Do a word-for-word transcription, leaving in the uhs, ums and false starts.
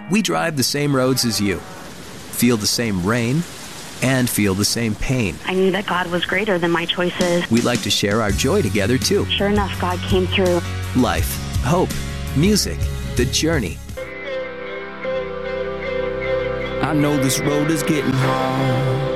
We drive the same roads as you, feel the same rain, and feel the same pain. I knew that God was greater than my choices. We'd like to share our joy together, too. Sure enough, God came through. Life, hope, music, the journey. I know this road is getting hard.